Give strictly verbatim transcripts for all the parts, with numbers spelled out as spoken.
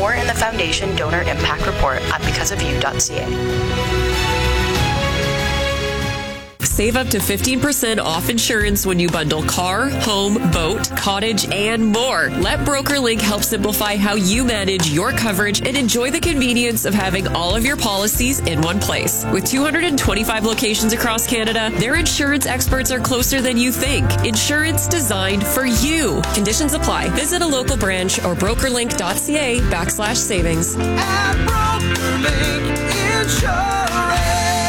more in the Foundation Donor Impact Report at because of you dot c a. Save up to fifteen percent off insurance when you bundle car, home, boat, cottage, and more. Let BrokerLink help simplify how you manage your coverage and enjoy the convenience of having all of your policies in one place. With two hundred twenty-five locations across Canada, their insurance experts are closer than you think. Insurance designed for you. Conditions apply. Visit a local branch or brokerlink dot c a backslash savings. At BrokerLink Insurance.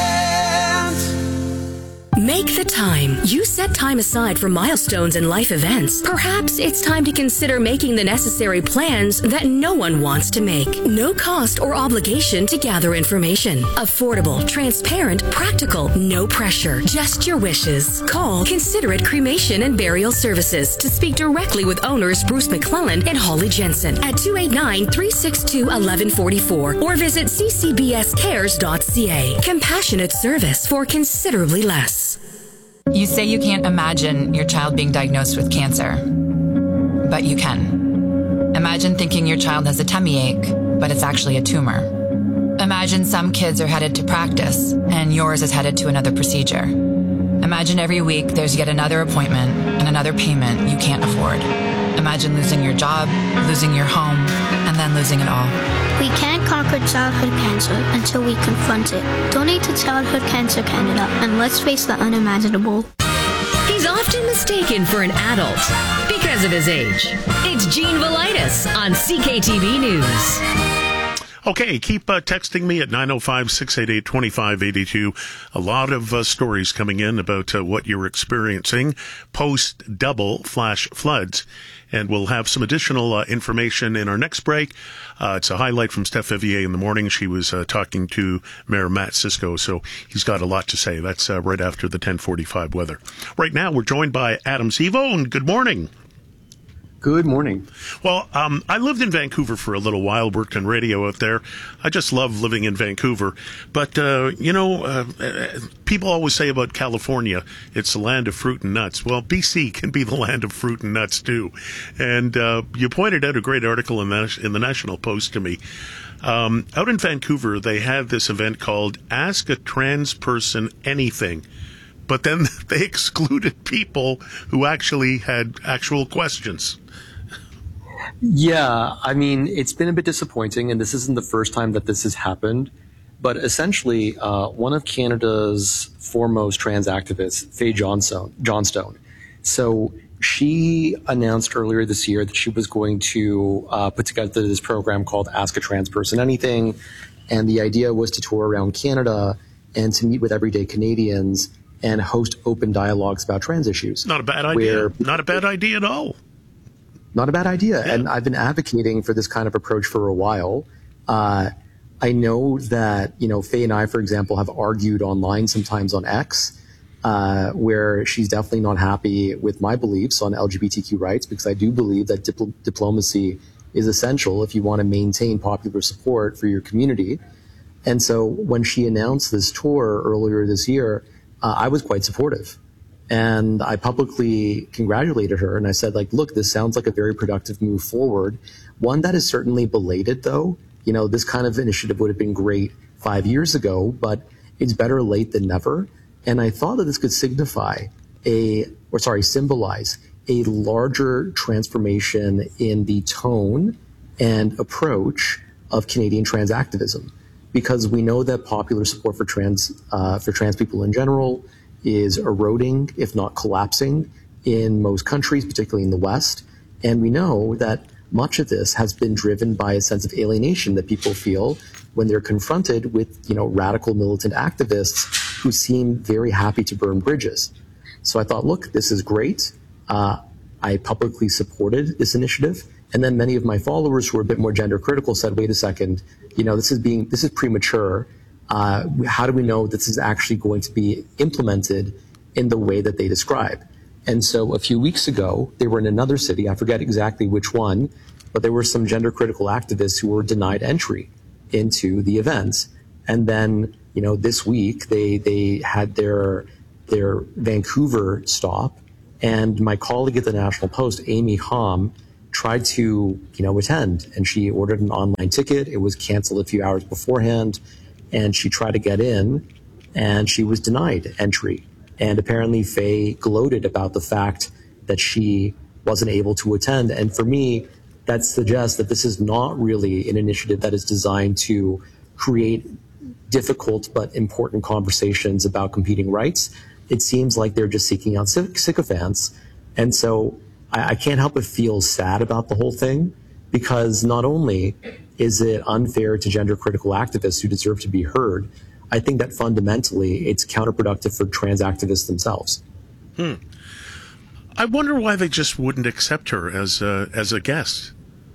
Make the time. You set time aside for milestones and life events. Perhaps it's time to consider making the necessary plans that no one wants to make. No cost or obligation to gather information. Affordable, transparent, practical, no pressure. Just your wishes. Call Considerate Cremation and Burial Services to speak directly with owners Bruce McClellan and Holly Jensen at two eight nine, three six two, one one four four or visit c c b s cares dot c a. Compassionate service for considerably less. You say you can't imagine your child being diagnosed with cancer, but you can. Imagine thinking your child has a tummy ache, but it's actually a tumor. Imagine some kids are headed to practice, and yours is headed to another procedure. Imagine every week there's yet another appointment and another payment you can't afford. Imagine losing your job, losing your home, and then losing it all. We can't conquer childhood cancer until we confront it. Donate to Childhood Cancer Canada and let's face the unimaginable. He's often mistaken for an adult because of his age. It's Gene Velitis on C K T V News. Okay, keep uh, texting me at nine oh five, six eight eight, two five eight two. A lot of uh, stories coming in about uh, what you're experiencing post-double flash floods. And we'll have some additional uh, information in our next break. Uh, it's a highlight from Steph Vivier in the morning. She was uh, talking to Mayor Matt Cisco, so he's got a lot to say. That's uh, right after the ten forty-five weather. Right now, we're joined by Adam Sevo, and good morning. Good morning. Well, um, I lived in Vancouver for a little while, worked on radio out there. I just love living in Vancouver. But, uh, you know, uh, people always say about California, it's the land of fruit and nuts. Well, B C can be the land of fruit and nuts, too. And uh, you pointed out a great article in the, in the National Post to me. Um, out in Vancouver, they had this event called Ask a Trans Person Anything. But then they excluded people who actually had actual questions. Yeah, I mean, it's been a bit disappointing, and this isn't the first time that this has happened. But essentially, uh, one of Canada's foremost trans activists, Faye Johnstone, Johnstone, so she announced earlier this year that she was going to uh, put together this program called Ask a Trans Person Anything. And the idea was to tour around Canada and to meet with everyday Canadians and host open dialogues about trans issues. Not a bad idea. Not a bad idea at all. Not a bad idea. Yeah. And I've been advocating for this kind of approach for a while. Uh, I know that, you know, Faye and I, for example, have argued online sometimes on X, uh, where she's definitely not happy with my beliefs on L G B T Q rights, because I do believe that dipl- diplomacy is essential if you want to maintain popular support for your community. And so when she announced this tour earlier this year, Uh, I was quite supportive, and I publicly congratulated her. And I said, like, look, this sounds like a very productive move forward. One that is certainly belated, though. You know, this kind of initiative would have been great five years ago, but it's better late than never. And I thought that this could signify a, or sorry, symbolize a larger transformation in the tone and approach of Canadian trans activism. Because we know that popular support for trans uh, for trans people in general is eroding, if not collapsing, in most countries, particularly in the West. And we know that much of this has been driven by a sense of alienation that people feel when they're confronted with, you know, radical militant activists who seem very happy to burn bridges. So I thought, look, this is great. Uh, I publicly supported this initiative. And then many of my followers who are a bit more gender critical said, wait a second, you know, this is being, this is premature. Uh, how do we know this is actually going to be implemented in the way that they describe? And so a few weeks ago, they were in another city. I forget exactly which one, but there were some gender critical activists who were denied entry into the events. And then, you know, this week they, they had their, their Vancouver stop, and my colleague at the National Post, Amy Hom, tried to, you know, attend, and she ordered an online ticket. It was canceled a few hours beforehand, and she tried to get in, and she was denied entry. And apparently Faye gloated about the fact that she wasn't able to attend. And for me, that suggests that this is not really an initiative that is designed to create difficult but important conversations about competing rights. It seems like they're just seeking out sy- sycophants. And so I, I can't help but feel sad about the whole thing, because not only is it unfair to gender critical activists who deserve to be heard, I think that fundamentally it's counterproductive for trans activists themselves. Hmm. I wonder why they just wouldn't accept her as a, as a guest.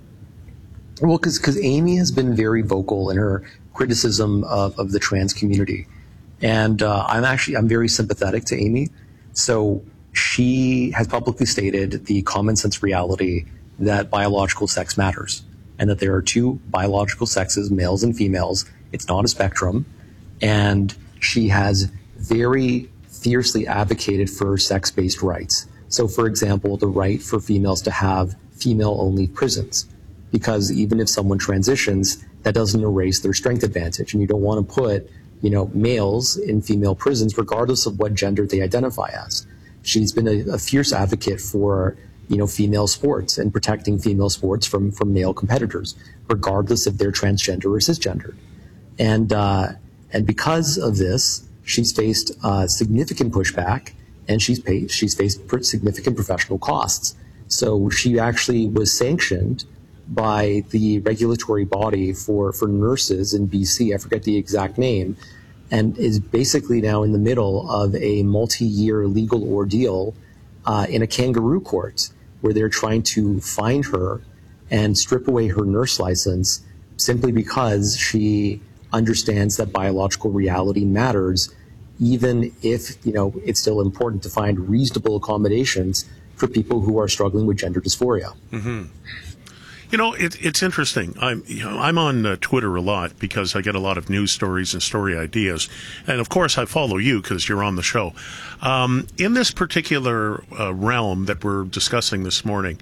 Well, because because Amy has been very vocal in her criticism of, of the trans community. And uh, I'm actually, I'm very sympathetic to Amy. So she has publicly stated the common sense reality that biological sex matters, and that there are two biological sexes, males and females. It's not a spectrum. And she has very fiercely advocated for sex-based rights. So, for example, the right for females to have female-only prisons, because even if someone transitions, that doesn't erase their strength advantage. And you don't want to put, you know, males in female prisons, regardless of what gender they identify as. She's been a, a fierce advocate for, you know, female sports and protecting female sports from, from male competitors, regardless if they're transgender or cisgendered. And, uh, and because of this, she's faced uh, significant pushback, and she's paid, she's faced significant professional costs. So she actually was sanctioned by the regulatory body for, for nurses in B C, I forget the exact name, and is basically now in the middle of a multi-year legal ordeal uh, in a kangaroo court, where they're trying to find her and strip away her nurse license simply because she understands that biological reality matters, even if, you know, it's still important to find reasonable accommodations for people who are struggling with gender dysphoria. Mm-hmm. You know, it, it's interesting. I'm, you know, I'm on uh, Twitter a lot because I get a lot of news stories and story ideas. And, of course, I follow you because you're on the show. Um, in this particular uh, realm that we're discussing this morning,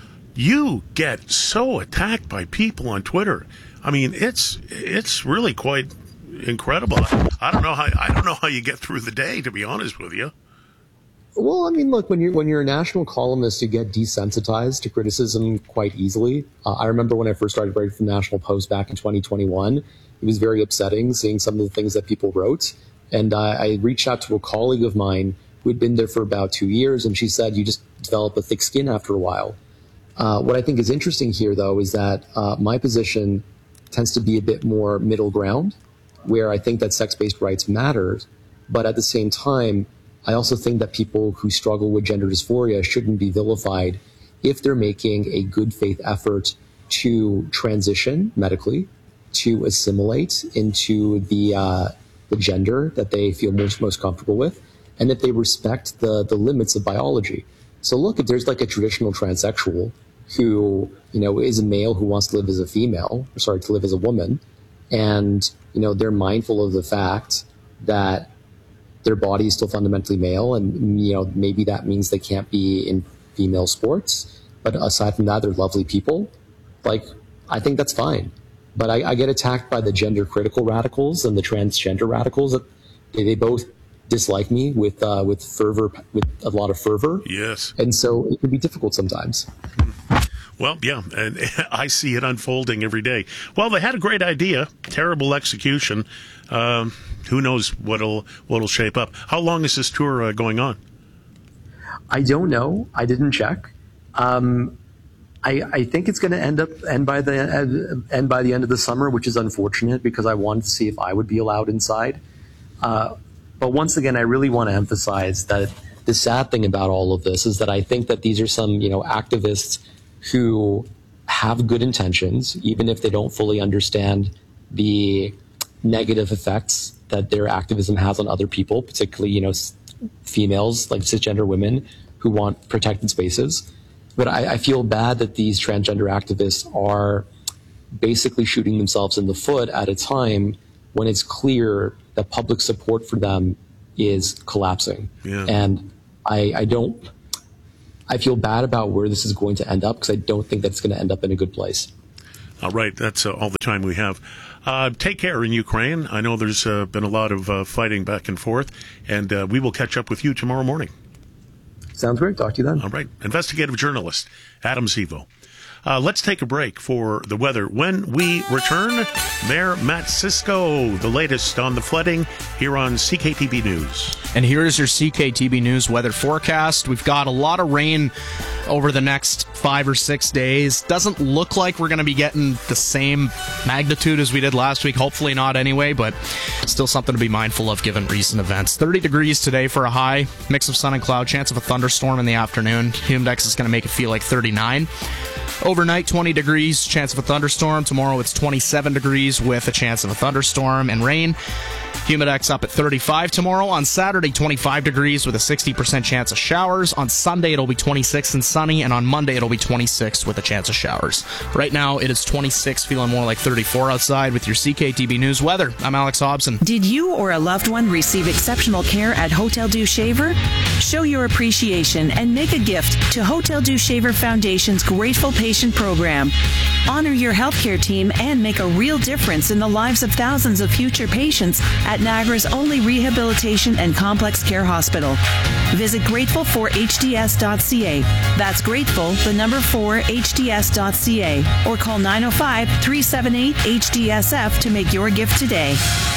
you get so attacked by people on Twitter. I mean, it's it's really quite incredible. I don't know how I don't know how you get through the day, to be honest with you. Well, I mean, look, when you're when you're a national columnist, you get desensitized to criticism quite easily. Uh, I remember when I first started writing for the National Post back in twenty twenty-one, it was very upsetting seeing some of the things that people wrote. And uh, I reached out to a colleague of mine who had been there for about two years, and she said, you just develop a thick skin after a while. Uh, what I think is interesting here, though, is that uh, my position tends to be a bit more middle ground, where I think that sex-based rights matter, but at the same time, I also think that people who struggle with gender dysphoria shouldn't be vilified if they're making a good faith effort to transition medically, to assimilate into the uh, the gender that they feel most most comfortable with, and if they respect the the limits of biology. So look, if there's like a traditional transsexual who, you know, is a male who wants to live as a female, or sorry, to live as a woman, and, you know, they're mindful of the fact that their body is still fundamentally male, and, you know, maybe that means they can't be in female sports, but aside from that, they're lovely people. Like, I think that's fine. But I, I get attacked by the gender critical radicals and the transgender radicals. That they, they both dislike me with uh, with fervor, with a lot of fervor. Yes. And so it can be difficult sometimes. Well, yeah, and I see it unfolding every day. Well, they had a great idea, terrible execution. Um, who knows what'll what'll shape up? How long is this tour uh, going on? I don't know. I didn't check. Um, I, I think it's going to end up end by the end by the end of the summer, which is unfortunate because I wanted to see if I would be allowed inside. Uh, but once again, I really want to emphasize that the sad thing about all of this is that I think that these are some, you know, activists who have good intentions, even if they don't fully understand the negative effects that their activism has on other people, particularly, you know, females, like cisgender women who want protected spaces. But I, I feel bad that these transgender activists are basically shooting themselves in the foot at a time when it's clear that public support for them is collapsing. Yeah. And I, I don't... I feel bad about where this is going to end up because I don't think that's going to end up in a good place. All right, that's uh, all the time we have. Uh, take care in Ukraine. I know there's uh, been a lot of uh, fighting back and forth, and uh, we will catch up with you tomorrow morning. Sounds great. Talk to you then. All right. Investigative journalist Adam Zivo. Uh, let's take a break for the weather. When we return, Mayor Matt Cisco, the latest on the flooding here on C K T B News. And here is your C K T B News weather forecast. We've got a lot of rain over the next five or six days. Doesn't look like we're going to be getting the same magnitude as we did last week. Hopefully not anyway, but still something to be mindful of given recent events. thirty degrees today for a high. Mix of sun and cloud. Chance of a thunderstorm in the afternoon. Humidex is going to make it feel like thirty-nine. Overnight, twenty degrees, chance of a thunderstorm. Tomorrow it's twenty-seven degrees with a chance of a thunderstorm and rain. Humidex up at thirty-five tomorrow. On Saturday, twenty-five degrees with a sixty percent chance of showers. On Sunday, it'll be twenty-six and sunny. And on Monday, it'll be twenty-six with a chance of showers. Right now, it is twenty-six, feeling more like thirty-four outside with your C K T B News weather. I'm Alex Hobson. Did you or a loved one receive exceptional care at Hotel du Shaver? Show your appreciation and make a gift to Hotel du Shaver Foundation's Grateful Patient Program. Honor your healthcare team and make a real difference in the lives of thousands of future patients at Niagara's only rehabilitation and complex care hospital. Visit grateful for h d s dot c a. That's grateful, the number four, h d s dot c a. Or call nine oh five, three seven eight, H D S F to make your gift today.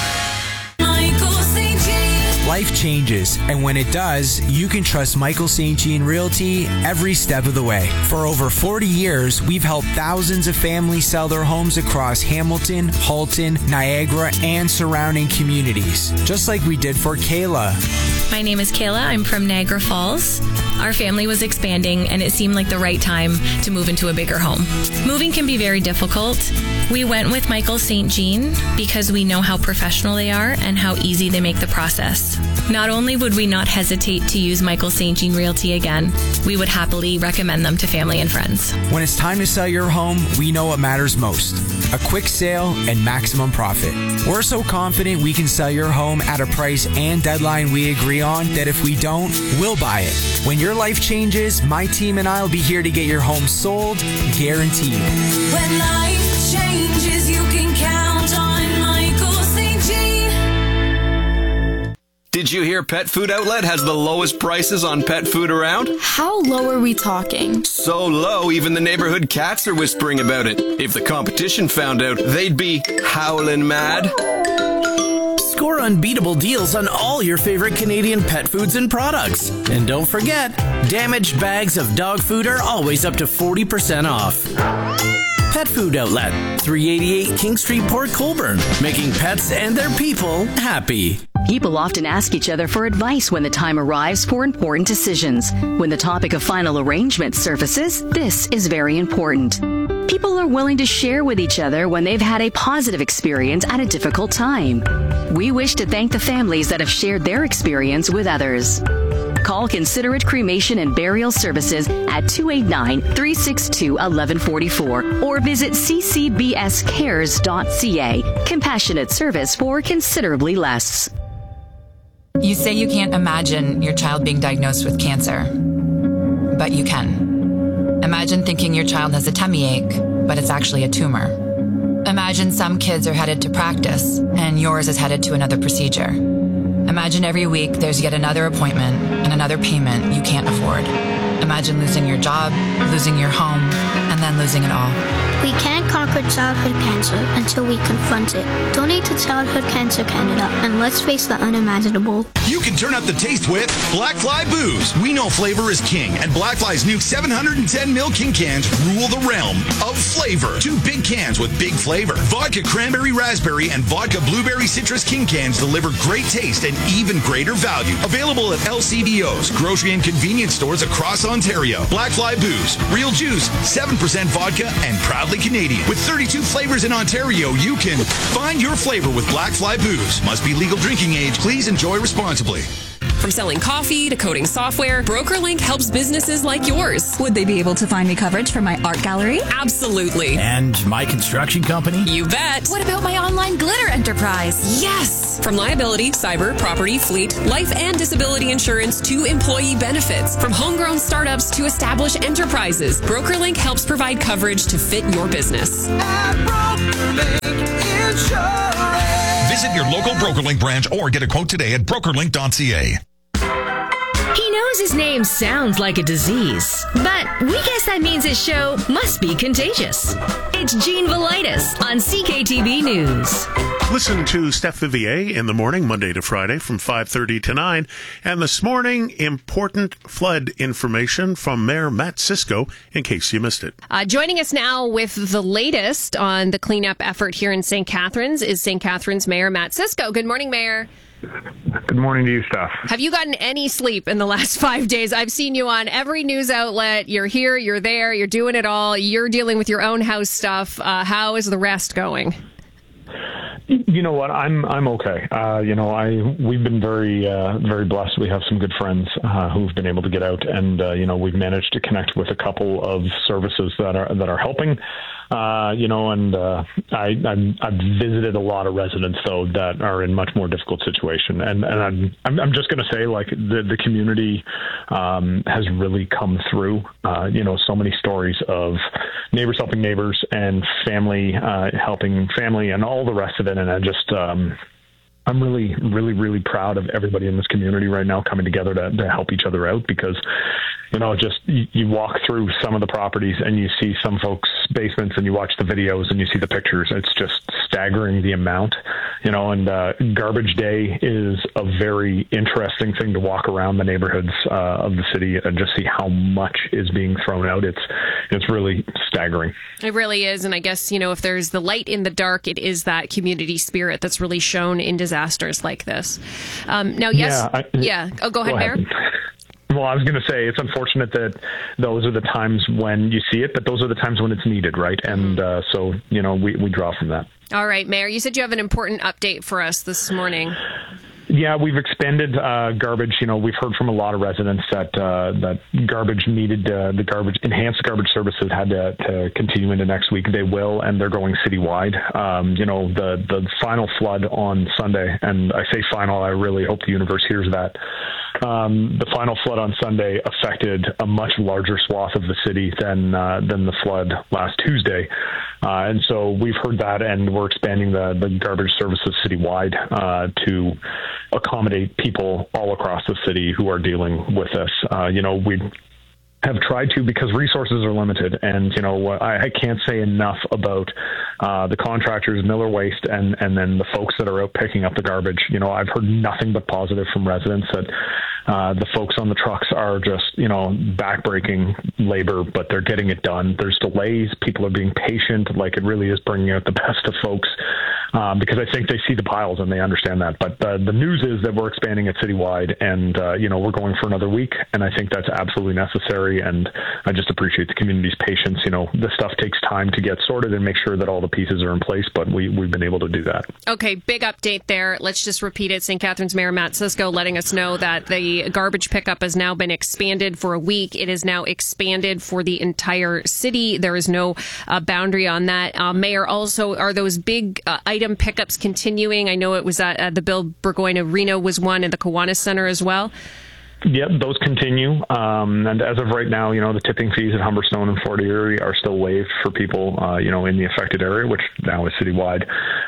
Life changes, and when it does, you can trust Michael Saint Jean Realty every step of the way. For over forty years, we've helped thousands of families sell their homes across Hamilton, Halton, Niagara, and surrounding communities, just like we did for Kayla. My name is Kayla. I'm from Niagara Falls. Our family was expanding, and it seemed like the right time to move into a bigger home. Moving can be very difficult. We went with Michael Saint Jean because we know how professional they are and how easy they make the process. Not only would we not hesitate to use Michael Saint Jean Realty again, we would happily recommend them to family and friends. When it's time to sell your home, we know what matters most: a quick sale and maximum profit. We're so confident we can sell your home at a price and deadline we agree on that if we don't, we'll buy it. When your life changes, my team and I will be here to get your home sold, guaranteed. When life changes, you can count on Michael Saint Jean. Did you hear Pet Food Outlet has the lowest prices on pet food around? How low are we talking? So low, even the neighborhood cats are whispering about it. If the competition found out, they'd be howling mad. Score unbeatable deals on all your favorite Canadian pet foods and products. And don't forget, damaged bags of dog food are always up to forty percent off. Pet Food Outlet, three eighty-eight King Street, Port Colborne, making pets and their people happy. People often ask each other for advice when the time arrives for important decisions. When the topic of final arrangement surfaces, this is very important. People are willing to share with each other when they've had a positive experience at a difficult time. We wish to thank the families that have shared their experience with others. Call Considerate Cremation and Burial Services at two eight nine, three six two, one one four four or visit c c b s cares dot c a. Compassionate service for considerably less. You say you can't imagine your child being diagnosed with cancer, but you can. Imagine thinking your child has a tummy ache, but it's actually a tumor. Imagine some kids are headed to practice, and yours is headed to another procedure. Imagine every week there's yet another appointment and another payment you can't afford. Imagine losing your job, losing your home, and then losing it all. We can't conquer childhood cancer until we confront it. Donate to Childhood Cancer Canada and let's face the unimaginable. You can turn up the taste with Blackfly Booze. We know flavor is king, and Blackfly's new seven hundred ten milliliter king cans rule the realm of flavor. Two big cans with big flavor. Vodka Cranberry Raspberry and Vodka Blueberry Citrus king cans deliver great taste and even greater value. Available at L C B Os, grocery and convenience stores across Ontario. Blackfly Booze. Real juice, seven percent vodka, and proudly Canadian. With thirty-two flavors in Ontario, you can find your flavor with Blackfly Booze. Must be legal drinking age. Please enjoy responsibly. From selling coffee to coding software, BrokerLink helps businesses like yours. Would they be able to find me coverage for my art gallery? Absolutely. And my construction company? You bet. What about my online glitter enterprise? Yes! From liability, cyber, property, fleet, life and disability insurance to employee benefits. From homegrown startups to established enterprises, BrokerLink helps provide coverage to fit your business. Visit your local BrokerLink branch or get a quote today at brokerlink dot c a. He knows his name sounds like a disease, but we guess that means his show must be contagious. It's Gene Velitis on C K T V News. Listen to Steph Vivier in the morning, Monday to Friday from five thirty to nine. And this morning, important flood information from Mayor Matt Cisco, in case you missed it. Uh, joining us now with the latest on the cleanup effort here in Saint Catharines is Saint Catharines Mayor Matt Cisco. Good morning, Mayor. Good morning to you, Steph. Have you gotten any sleep in the last five days? I've seen you on every news outlet. You're here, you're there, you're doing it all. You're dealing with your own house stuff. Uh, how is the rest going? You know what? I'm I'm okay. Uh, you know, I we've been very uh, very blessed. We have some good friends uh, who've been able to get out, and uh, you know, we've managed to connect with a couple of services that are that are helping. Uh, you know, and uh, I I'm, I've visited a lot of residents though that are in much more difficult situation, and and I'm I'm, I'm just going to say like the the community um, has really come through. Uh, you know, so many stories of neighbors helping neighbors and family uh, helping family and all the rest of it. And I just, um, I'm really, really, really proud of everybody in this community right now coming together to, to help each other out because, you know, just you, you walk through some of the properties and you see some folks' basements and you watch the videos and you see the pictures. It's just staggering the amount, you know, and uh, garbage day is a very interesting thing to walk around the neighborhoods uh, of the city and just see how much is being thrown out. It's, it's really staggering. It really is. And I guess, you know, if there's the light in the dark, it is that community spirit that's really shown in disasters like this. Um, now, yes. Yeah. I, yeah. Oh, go ahead, go Mayor. ahead. Well, I was going to say it's unfortunate that those are the times when you see it, but those are the times when it's needed, right? And uh, so, you know, we, we draw from that. All right, Mayor, you said you have an important update for us this morning. Yeah, we've expanded uh, garbage. You know, we've heard from a lot of residents that uh, that garbage needed, uh, the garbage, enhanced garbage services had to, to continue into next week. They will, and they're going citywide. Um, you know, the, the final flood on Sunday, and I say final, I really hope the universe hears that. Um, the final flood on Sunday affected a much larger swath of the city than uh, than the flood last Tuesday. Uh, and so we've heard that, and we're expanding the, the garbage services citywide uh, to accommodate people all across the city who are dealing with this. Uh, you know, we have tried to because resources are limited. And, you know, I, I can't say enough about uh, the contractors, Miller Waste, and, and then the folks that are out picking up the garbage. You know, I've heard nothing but positive from residents that uh, the folks on the trucks are just, you know, backbreaking labor, but they're getting it done. There's delays. People are being patient. Like, it really is bringing out the best of folks. Um, because I think they see the piles and they understand that. But uh, the news is that we're expanding it citywide, and uh, you know, we're going for another week, and I think that's absolutely necessary. And I just appreciate the community's patience. You know, this stuff takes time to get sorted and make sure that all the pieces are in place, but we we've been able to do that. Okay, big update there. Let's just repeat it. Saint Catharines Mayor Matt Cisco letting us know that the garbage pickup has now been expanded for a week. It is now expanded for the entire city. There is no uh, boundary on that. Uh, Mayor, also, are those big uh, items item pickups continuing? I know it was at uh, the Bill Burgoyne Arena was one, and the Kiwanis Center as well. Yep, those continue. Um, and as of right now, you know, the tipping fees at Humberstone and Fort Erie are still waived for people, uh, you know, in the affected area, which now is citywide.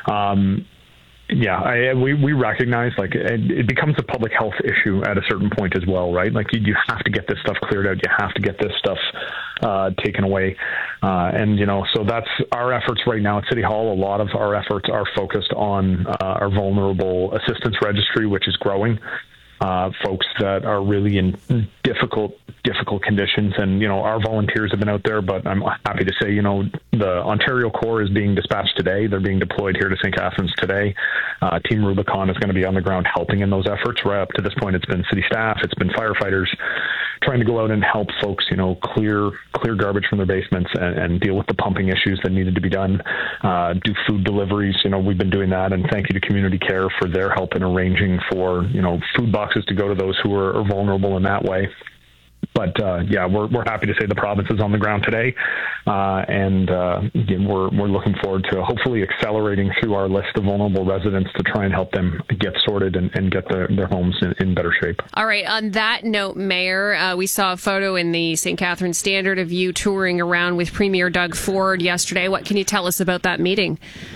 Um, Yeah, I, we, we recognize, like, it, it becomes a public health issue at a certain point as well, right? Like, you, you have to get this stuff cleared out. You have to get this stuff uh, taken away. Uh, and, you know, so that's our efforts right now at City Hall. A lot of our efforts are focused on uh, our vulnerable assistance registry, which is growing. Uh, folks that are really in difficult, difficult conditions. And, you know, our volunteers have been out there, but I'm happy to say, you know, the Ontario Corps is being dispatched today. They're being deployed here to Saint Catharines today. Uh, Team Rubicon is going to be on the ground helping in those efforts. Right up to this point, it's been city staff, it's been firefighters, trying to go out and help folks, you know, clear clear garbage from their basements and, and deal with the pumping issues that needed to be done. Uh, do food deliveries. You know, we've been doing that, and thank you to Community Care for their help in arranging for, you know, food boxes to go to those who are, are vulnerable in that way. But uh, yeah, we're we're happy to say the province is on the ground today, uh, and uh, again, we're we're looking forward to hopefully accelerating through our list of vulnerable residents to try and help them get sorted and, and get their, their homes in, in better shape. All right. On that note, Mayor, uh, we saw a photo in the Saint Catharines Standard of you touring around with Premier Doug Ford yesterday. What can you tell us about that meeting?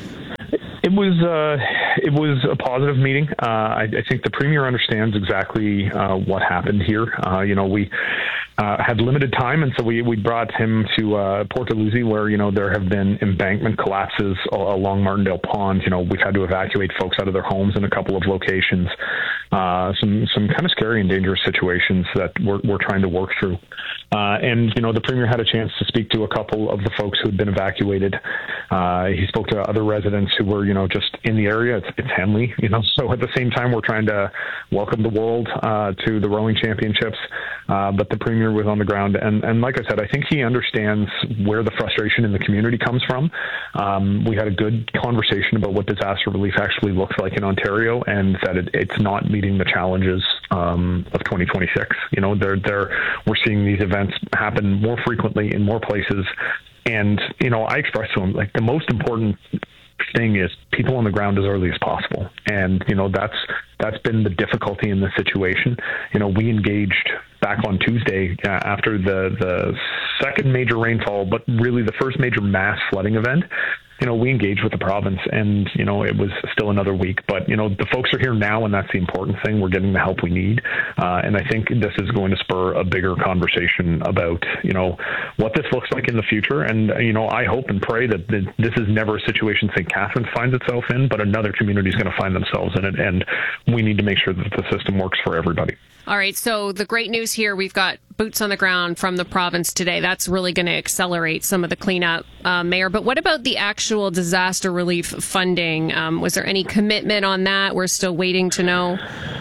It was uh, it was a positive meeting. Uh, I, I think the Premier understands exactly uh, what happened here. Uh, you know, we uh, had limited time, and so we, we brought him to uh, Port Dalhousie, where, you know, there have been embankment collapses along Martindale Pond. You know, we've had to evacuate folks out of their homes in a couple of locations. Uh, some some kind of scary and dangerous situations that we're, we're trying to work through. Uh, and, you know, the Premier had a chance to speak to a couple of the folks who had been evacuated. Uh, he spoke to other residents who were, you know, just in the area. It's, it's Henley, you know, so at the same time, we're trying to welcome the world uh, to the rowing championships. Uh, but the Premier was on the ground. And, and like I said, I think he understands where the frustration in the community comes from. Um, we had a good conversation about what disaster relief actually looks like in Ontario, and that it, it's not meeting the challenges um, of twenty twenty-six. You know, they're, they're, we're seeing these events happen more frequently in more places. And, you know, I expressed to him, like, the most important thing is people on the ground as early as possible. And, you know, that's that's been the difficulty in this situation. You know, we engaged back on Tuesday uh, after the, the second major rainfall, but really the first major mass flooding event. You know, we engaged with the province, and, you know, it was still another week. But, you know, the folks are here now, and that's the important thing. We're getting the help we need. Uh, and I think this is going to spur a bigger conversation about, you know, what this looks like in the future. And, you know, I hope and pray that this is never a situation Saint Catharines finds itself in, but another community is going to find themselves in it. And we need to make sure that the system works for everybody. All right. So the great news here, we've got boots on the ground from the province today. That's really going to accelerate some of the cleanup, uh, Mayor. But what about the actual disaster relief funding? Um, was there any commitment on that? We're still waiting to know.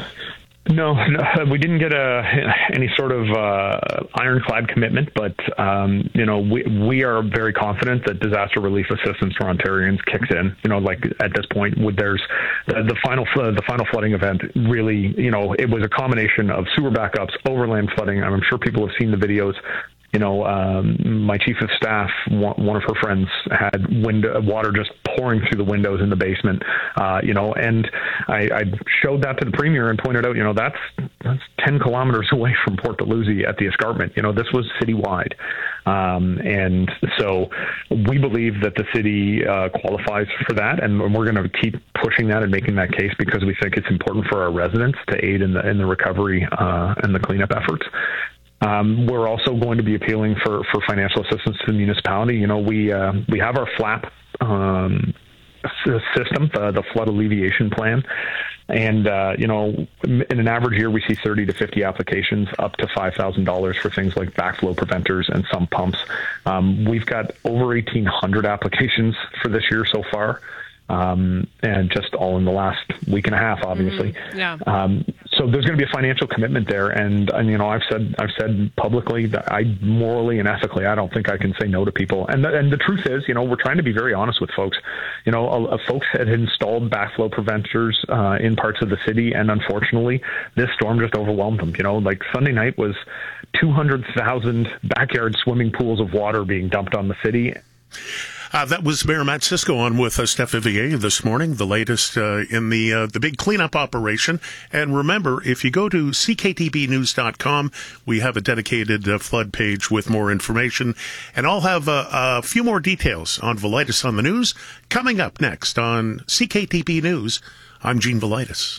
No, no, we didn't get a any sort of uh, ironclad commitment, but um, you know, we we are very confident that disaster relief assistance for Ontarians kicks in. You know, like at this point, with there's the, the final the final flooding event. Really, you know, it was a combination of sewer backups, overland flooding. I'm sure people have seen the videos. You know, um, my chief of staff, one of her friends, had window, water just pouring through the windows in the basement. Uh, you know, and I, I showed that to the Premier and pointed out, you know, that's that's ten kilometers away from Port Dalhousie at the escarpment. You know, this was citywide, um, and so we believe that the city uh, qualifies for that, and we're going to keep pushing that and making that case because we think it's important for our residents to aid in the in the recovery uh, and the cleanup efforts. Um, we're also going to be appealing for, for financial assistance to the municipality. You know, we uh, we have our FLAP um, system, the, the flood alleviation plan. And, uh, you know, in an average year, we see thirty to fifty applications, up to five thousand dollars for things like backflow preventers and sump pumps. Um, we've got over eighteen hundred applications for this year so far. Um, and just all in the last week and a half, obviously. Mm-hmm. Yeah. Um, so there's going to be a financial commitment there. And, and, you know, I've said, I've said publicly that I morally and ethically, I don't think I can say no to people. And the, and the truth is, you know, we're trying to be very honest with folks. You know, a, a folks had installed backflow preventers, uh, in parts of the city. And unfortunately, this storm just overwhelmed them. You know, like Sunday night was two hundred thousand backyard swimming pools of water being dumped on the city. Uh, that was Mayor Matt Cisco on with uh, Steph Vivier this morning, the latest uh, in the uh, the big cleanup operation. And remember, if you go to c k t b news dot com, we have a dedicated uh, flood page with more information. And I'll have uh, a few more details on Velitis on the News coming up next on C K T B News. I'm Gene Velitis.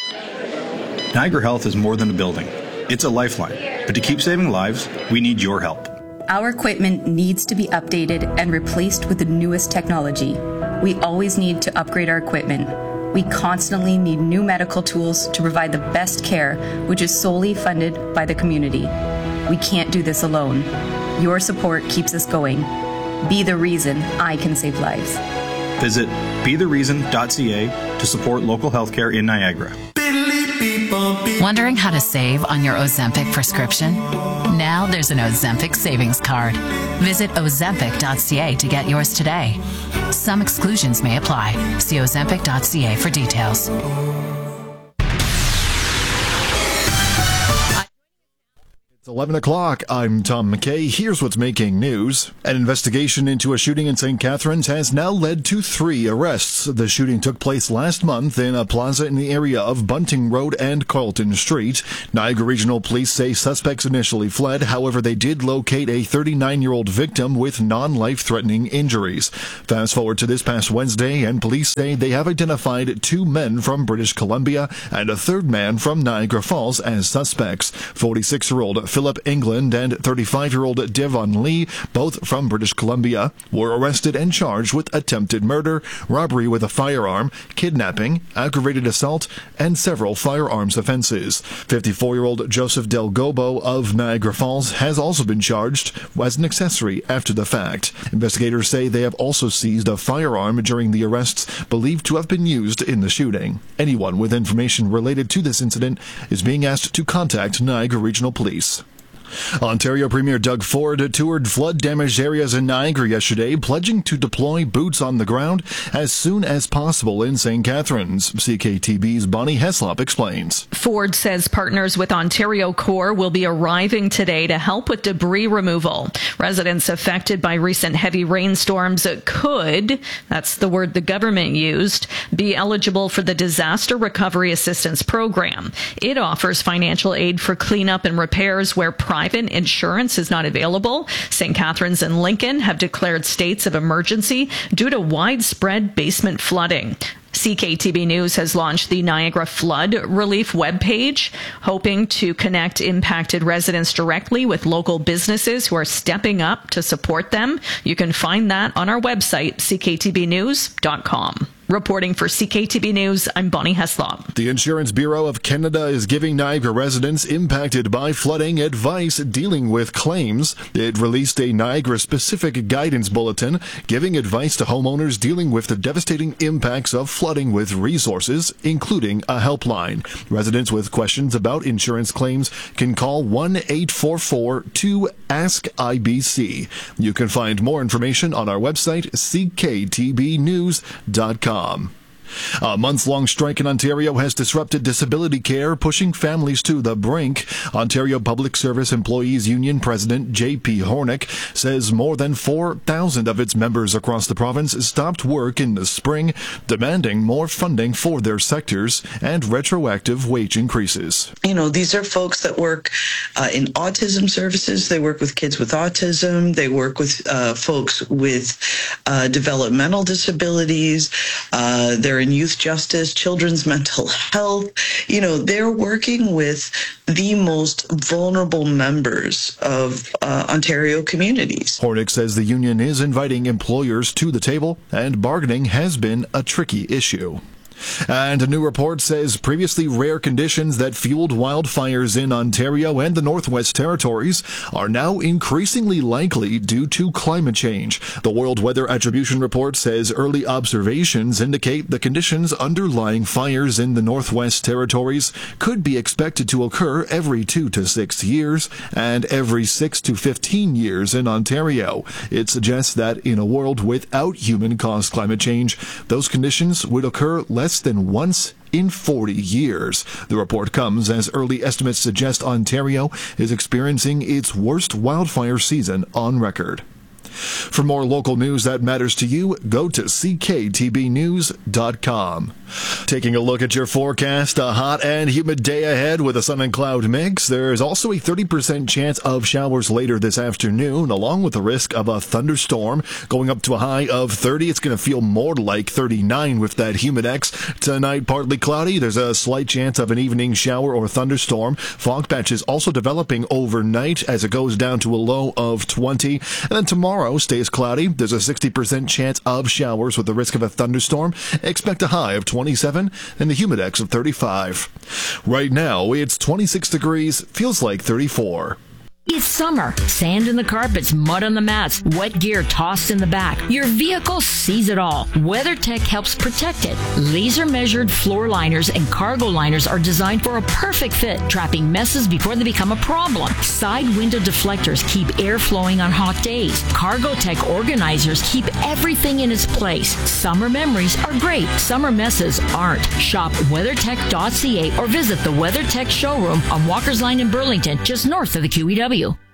Niagara Health is more than a building. It's a lifeline. But to keep saving lives, we need your help. Our equipment needs to be updated and replaced with the newest technology. We always need to upgrade our equipment. We constantly need new medical tools to provide the best care, which is solely funded by the community. We can't do this alone. Your support keeps us going. Be the reason I can save lives. Visit be the reason dot c a to support local healthcare in Niagara. Wondering how to save on your Ozempic prescription? Now there's an Ozempic savings card. Visit ozempic dot c a to get yours today. Some exclusions may apply. See ozempic dot c a for details. It's eleven o'clock. I'm Tom McKay. Here's what's making news. An investigation into a shooting in Saint Catharines has now led to three arrests. The shooting took place last month in a plaza in the area of Bunting Road and Carlton Street. Niagara Regional Police say suspects initially fled. However, they did locate a thirty-nine-year-old victim with non-life-threatening injuries. Fast forward to this past Wednesday, and police say they have identified two men from British Columbia and a third man from Niagara Falls as suspects. forty-six-year-old Philip England and thirty-five-year-old Devon Lee, both from British Columbia, were arrested and charged with attempted murder, robbery with a firearm, kidnapping, aggravated assault, and several firearms offenses. fifty-four-year-old Joseph Del Gobo of Niagara Falls has also been charged as an accessory after the fact. Investigators say they have also seized a firearm during the arrests believed to have been used in the shooting. Anyone with information related to this incident is being asked to contact Niagara Regional Police. Ontario Premier Doug Ford toured flood-damaged areas in Niagara yesterday, pledging to deploy boots on the ground as soon as possible in Saint Catharines. C K T B's Bonnie Heslop explains. Ford says partners with Ontario Corps will be arriving today to help with debris removal. Residents affected by recent heavy rainstorms could, that's the word the government used, be eligible for the Disaster Recovery Assistance Program. It offers financial aid for cleanup and repairs where private insurance is not available. Saint Catharines and Lincoln have declared states of emergency due to widespread basement flooding. C K T B News has launched the Niagara Flood Relief webpage, hoping to connect impacted residents directly with local businesses who are stepping up to support them. You can find that on our website, c k t b news dot com. Reporting for C K T B News, I'm Bonnie Heslop. The Insurance Bureau of Canada is giving Niagara residents impacted by flooding advice dealing with claims. It released a Niagara-specific guidance bulletin giving advice to homeowners dealing with the devastating impacts of flooding with resources, including a helpline. Residents with questions about insurance claims can call one eight four four two ask I B C. You can find more information on our website, c k t b news dot com. A months-long strike in Ontario has disrupted disability care, pushing families to the brink. Ontario Public Service Employees Union President J P Hornick says more than four thousand of its members across the province stopped work in the spring, demanding more funding for their sectors and retroactive wage increases. You know, these are folks that work uh, in autism services. They work with kids with autism. They work with uh, folks with uh, developmental disabilities. Uh, they're in youth justice, children's mental health. You know, they're working with the most vulnerable members of uh, Ontario communities. Hornick says the union is inviting employers to the table, and bargaining has been a tricky issue. And a new report says previously rare conditions that fueled wildfires in Ontario and the Northwest Territories are now increasingly likely due to climate change. The World Weather Attribution Report says early observations indicate the conditions underlying fires in the Northwest Territories could be expected to occur every two to six years and every six to fifteen years in Ontario. It suggests that in a world without human-caused climate change, those conditions would occur less than once in forty years. The report comes as early estimates suggest Ontario is experiencing its worst wildfire season on record. For more local news that matters to you, go to c k t b news dot com. Taking a look at your forecast, a hot and humid day ahead with a sun and cloud mix. There's also a thirty percent chance of showers later this afternoon, along with the risk of a thunderstorm going up to a high of thirty. It's going to feel more like thirty-nine with that humidex. Tonight, partly cloudy. There's a slight chance of an evening shower or thunderstorm. Fog patches also developing overnight as it goes down to a low of twenty. And then tomorrow stays cloudy. There's a sixty percent chance of showers with the risk of a thunderstorm. Expect a high of twenty-seven and the humidex of thirty-five. Right now, it's twenty-six degrees, feels like thirty-four. It's summer. Sand in the carpets, mud on the mats, wet gear tossed in the back. Your vehicle sees it all. WeatherTech helps protect it. Laser-measured floor liners and cargo liners are designed for a perfect fit, trapping messes before they become a problem. Side window deflectors keep air flowing on hot days. CargoTech organizers keep everything in its place. Summer memories are great. Summer messes aren't. Shop weathertech dot c a or visit the WeatherTech showroom on Walker's Line in Burlington, just north of the Q E W.